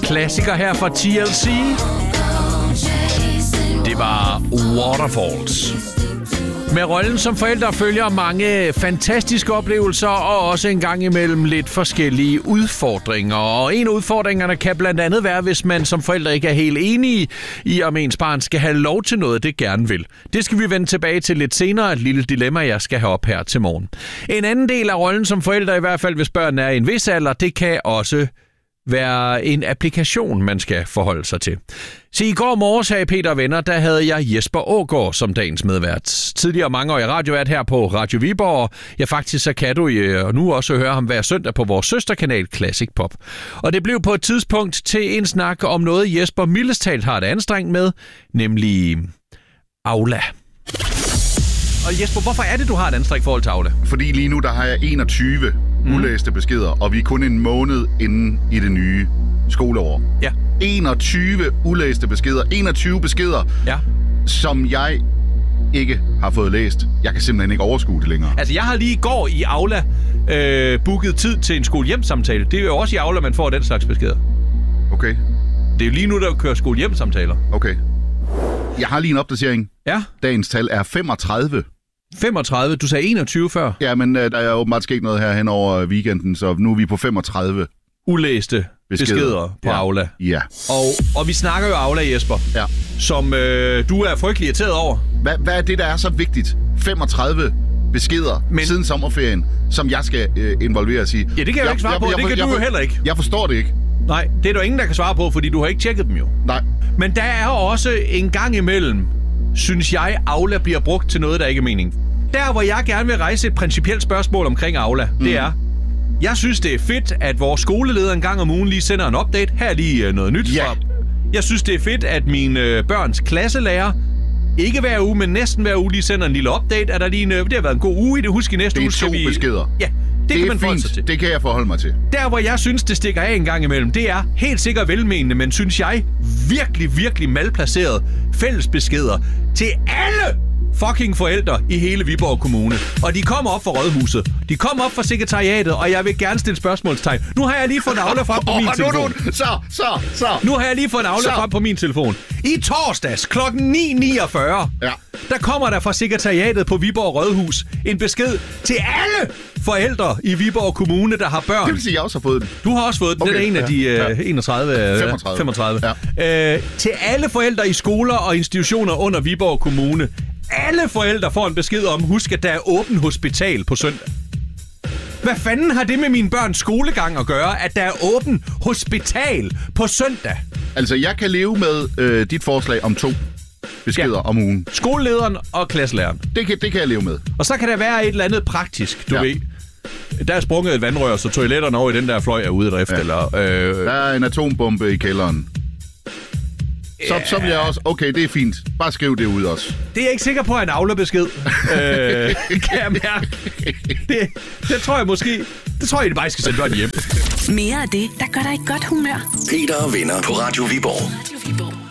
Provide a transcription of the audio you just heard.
Klassiker her fra TLC. Det var Waterfalls. Med rollen som forældre følger mange fantastiske oplevelser og også en gang imellem lidt forskellige udfordringer. Og en af udfordringerne kan blandt andet være, hvis man som forældre ikke er helt enige i, om ens barn skal have lov til noget, det gerne vil. Det skal vi vende tilbage til lidt senere, et lille dilemma, jeg skal have op her til morgen. En anden del af rollen som forældre, i hvert fald hvis børnene er i en vis alder, det kan også være en applikation, man skal forholde sig til. Så i går morges her i Peter og Venner, der havde jeg Jesper Aagaard som dagens medvært. Tidligere mangeårig radiovært her på Radio Viborg. Ja, faktisk så kan du nu også høre ham hver søndag på vores søsterkanal Classic Pop. Og det blev på et tidspunkt til en snak om noget, Jesper mildest talt har det anstrengt med, nemlig Aula. Og Jesper, hvorfor er det, du har et anstrengt forhold til Aula? Fordi lige nu, der har jeg 21 ulæste beskeder, og vi er kun en måned inde i det nye skoleår. Ja. 21 ulæste beskeder. 21 beskeder, som jeg ikke har fået læst. Jeg kan simpelthen ikke overskue det længere. Altså, jeg har lige i går i Aula booket tid til en skole-hjem-samtale. Det er jo også i Aula, man får den slags beskeder. Okay. Det er jo lige nu, der kører skole-hjem-samtaler. Okay. Jeg har lige en opdatering. Ja. Dagens tal er 35. 35? Du sagde 21 før. Ja, men der er åbenbart sket noget her hen over weekenden, så nu er vi på 35. Ulæste beskeder på Aula. Ja. Og vi snakker jo Aula, Jesper. Ja. Som du er frygtelig irriteret over. Hvad er det, der er så vigtigt? 35 beskeder siden sommerferien, som jeg skal involveres i. Ja, det kan jeg jo ikke svare på. Det kan du jo heller ikke. Jeg forstår det ikke. Nej, det er der ingen, der kan svare på, fordi du har ikke tjekket dem jo. Nej. Men der er også en gang imellem, synes jeg, Aula bliver brugt til noget, der ikke er mening. Der, hvor jeg gerne vil rejse et principielt spørgsmål omkring Aula, det er, jeg synes, det er fedt, at vores skoleleder en gang om ugen lige sender en update. Her er lige noget nyt fra. Jeg synes, det er fedt, at mine børns klasselærer ikke hver uge, men næsten hver uge lige sender en lille update. Er der lige det har været en god uge i det. Husk i næste uge skal vi... Det er 2 beskeder. Ja, det kan man forholde sig til. Det kan jeg forholde mig til. Der, hvor jeg synes, det stikker af en gang imellem, det er helt sikkert velmenende, men synes jeg virkelig, virkelig malplaceret fællesbeskeder til alle fucking forældre i hele Viborg Kommune. Og de kommer op fra Rådhuset. De kommer op fra sekretariatet, og jeg vil gerne stille spørgsmålstegn. Nu har jeg lige fået en Aula frem på min telefon. Nu har jeg lige fået en Aula frem på min telefon. I torsdags kl. 9.49, der kommer der fra sekretariatet på Viborg Rådhus en besked til alle forældre i Viborg Kommune, der har børn. Det vil sige, jeg også har fået den. Du har også fået den. Okay, det er en af de 35. Ja. Til alle forældre i skoler og institutioner under Viborg Kommune. Alle forældre får en besked om, husk at der er åbent hospital på søndag. Hvad fanden har det med mine børns skolegang at gøre, at der er åbent hospital på søndag? Altså, jeg kan leve med dit forslag om 2 beskeder om ugen. Skolelederen og klasselæreren. Det kan jeg leve med. Og så kan der være et eller andet praktisk, du ved. Der er sprunget et vandrør, så toiletterne over i den der fløj er ude af drift. Eller, der er en atombombe i kælderen. Så bliver jeg også, okay, det er fint. Bare skriv det ud også. Det er jeg ikke sikker på, at en Aula-besked. Kan jeg mærke. Det tror jeg måske... Det tror jeg, det bare skal sende børn hjem. Mere af det, der gør dig i godt humør. Peter og Venner på Radio Viborg.